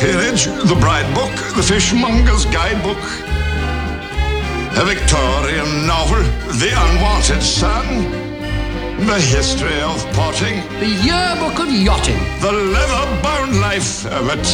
peerage, the bride book, the fishmonger's guidebook, a Victorian novel, The Unwanted Son, the history of potting, The yearbook of yachting. the leather-bound life of a